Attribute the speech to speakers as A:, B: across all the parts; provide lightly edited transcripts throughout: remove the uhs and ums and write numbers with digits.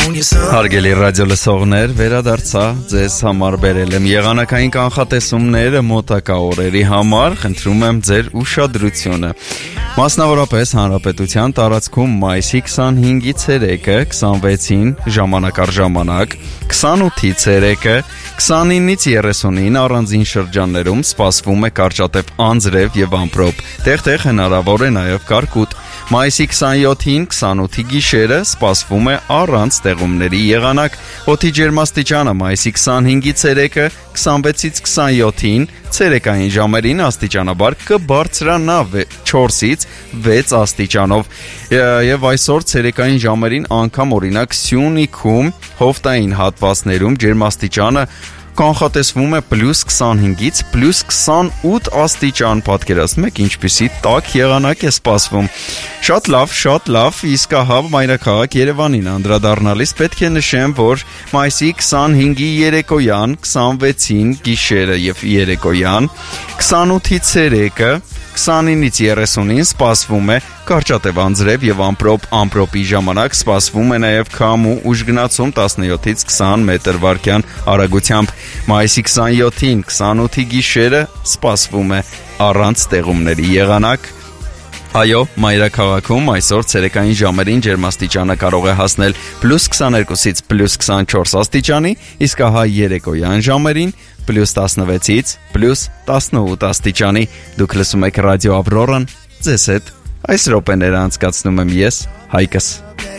A: Հարգելի ռադիո լսողներ, վերադարձա ձեզ համար բերել եմ եղանակային կանխատեսումները մոտակա օրերի համար, խնդրում եմ ձեր ուշադրությունը։ Մասնավորապես հանրապետության տարածքում մայիսի 25-ից ցերեկը, 26-ին ժամանակ առ ժամանակ, 28-ի ցերեկը, 29-ից 39 առանձին շրջաններում սպասվում է կարճատև անձրև եւ ամպրոպ, տեղ-տեղ հնարավոր է նաեւ կարկուտ։ Մայիսի 27-ին, 28-ի գիշերը սպասվում է առանց տեղումների եղանակ, օդի ջերմաստիճանը մայիսի 25-ից ցերեկը, 26-ից 27-ին, ցերեկային ժամերին աստիճանաբար կբարձրանա 4-ից 6 աստիճանով, եւ այսօր ցերեկային ժամերին անգամ օրինակ Սյունիքում հովտային հատվածներում ջերմաստիճանը կանխատեսվում է +25-ից +28 աստիճան, պատկերացնում եք ինչպիսի տաք եղանակ է սպասվում։ Շատ լավ, իսկ ահա մայրաքաղաք Երևանին անդրադառնալիս պետք է նշեմ, որ մայիսի 25-ի երեկոյան, 26-ին գիշերը եւ երեկոյան, 28-ի ցերեկը, 29-ից 30-ին սպասվում է կարճատև անձրև եւ ամպրոպի ժամանակ սպասվում է նաեւ քամու ուժգնացում 17-ից 20 մետր/վայրկյան արագությամբ։ Մայիսի 27-ին, 28-ի գիշերը սպասվում է առանց տեղումների եղանակ։ Այո, մայրաքաղաքում այսօր ցերեկային ժամերին ջերմաստիճանը կարող է հասնել +22-ից +24 աստիճանի, իսկ ահա երեկոյան ժամերին +16-ից +18 աստիճանի։ Դուք լսում եք ռադիո Ավրորան, ձեզ հետ այս րոպեները անցկացնում եմ ես, Հայկս։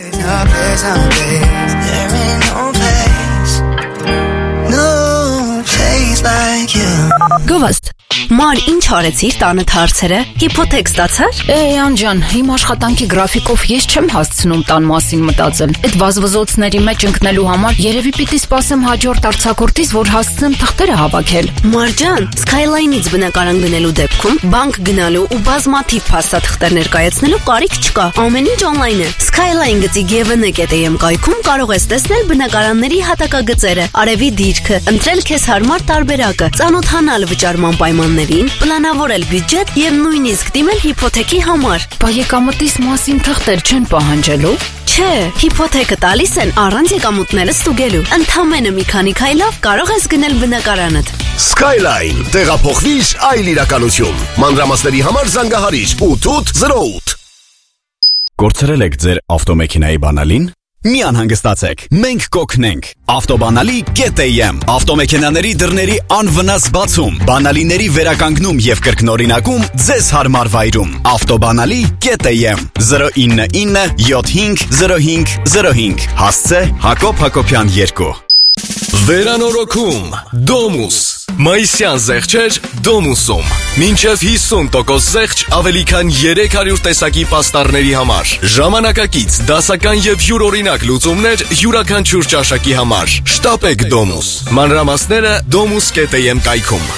B: Գովաստ, մար ինչ արեցիր տանդ հարցերը, հիփոթեք ստացար։
C: Անջան, իմ աշխատանքի գրաֆիկով ես չեմ հասցնում տան մասին մտածել։ Այդ վազվզոցների մեջ ընկնելու համար երևի պիտի սպասեմ հաջորդ արձակուրդից, որ հասցնեմ թղթերը հավաքել։
B: Մարջան, Skyline-ից բնակարան գնելու դեպքում բանկ գնալու ու բազմաթիվ փաստաթղթեր ներկայացնելու կարիք չկա։ Ամեն ինչ on-line է։ Skyline գծի gvn.am կայքում կարող ես տեսնել բնակարանների հատակագծերը, արևի դիրքը, ընտրել քեզ հարմար տարբերակը, ծանոթանալ վճարման պայմաններին, պլանավորել բյուջետ եւ նույնիսկ դիմել հիփոթեքի համար։
C: Բա եկամտիս մասին թղթեր չեն պահանջելու։
B: Չէ, հիփոթեկը տալիս են առանց եկամուտները ստուգելու։ Ընդամենը մի քանի քայլով կարող ես գնել բնակարանդ։
D: Skyline, տեղափոխվիր այլ իրականություն։ Մանրամասների համար զանգահարիր 8808։
E: Կորցրել եք ձեր ավտոմեքենայի բանալին։ Մի անհանգստացեք, մենք կօգնենք։ Ավտոբանալի.am Ավտոմեքենաների դռների անվնաս բացում, բանալիների վերականգնում եւ կրկնօրինակում ձեզ հարմար վայրում։ Ավտոբանալի.am 099 75 0505 հասցե Հակոբ Հակոբյան 2։
F: Վերանորոգում Domus Մայիսյան զեղչեր Domus-ում մինչև 50% զեղչ ավելի քան 300 տեսակի պաստառների համար ժամանակակից, դասական եւ յուրօրինակ լուծումներ յուրաքանչյուր ճաշակի համար շտապեք Domus մանրամասները domus.am կայքում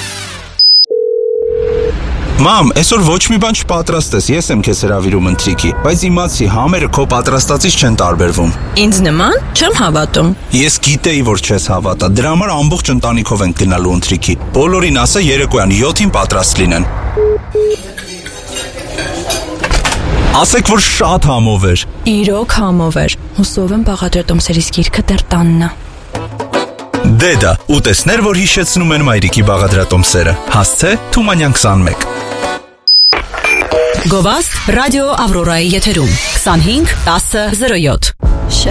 G: Մամ, այսօր ոչ մի բան չպատրաստես, ես եմ քեզ հրավիրում ընթրիքի, բայց իմացի համերը քո պատրաստածից չեն տարբերվում։
C: Ինձ նման չեմ հավատում։
G: Ես գիտեի, որ չես հավատա, դրա համար ամբողջ ընտանիքով ենք գնալու ընթրիքի։ Բոլորին ասա երեկոյան 7-ին պատրաստ լինեն։ Ասեք, որ շատ համով էր։
C: Իրոք համով էր։ Հուսով եմ բաղադրատոմսերից գիրքը դեռ տանն է։
G: Դեդա, ուտեսներ, որ հիշեցնում են մայրիկի բաղադրատոմսերը։ Հասցե Թումանյան 21։
B: Գովաստ ռադիո Ավրորայի եթերում 25 10 07